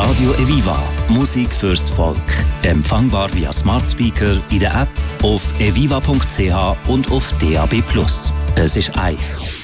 Radio Eviva. Musik fürs Volk. Empfangbar via Smart Speaker, in der App, auf eviva.ch und auf DAB+. Es ist eins.